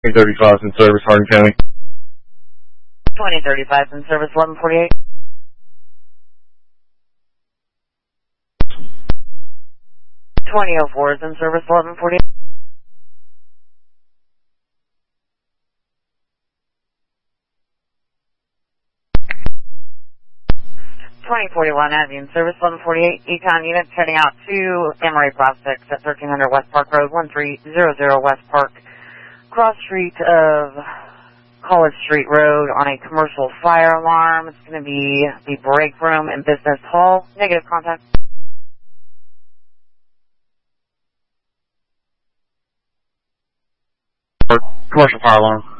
2035 in service, Hardin County. 2035 in service, 1148. 2004 is in service, 1148. 2041 Avenue in service, 1148. Econ units heading out to Emory Prospects at 1300 West Park Road, 1300 West Park, cross street of College Street Road on a commercial fire alarm. It's going to be the break room and business hall. Negative contact. Commercial fire alarm.